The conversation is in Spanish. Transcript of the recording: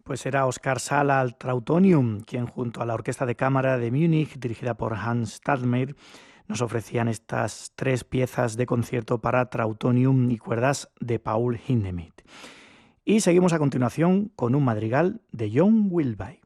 Pues era Oskar Sala al Trautonium, quien junto a la Orquesta de Cámara de Múnich, dirigida por Hans Stadtmeier, nos ofrecían estas tres piezas de concierto para Trautonium y cuerdas de Paul Hindemith. Y seguimos a continuación con un madrigal de John Wilbye.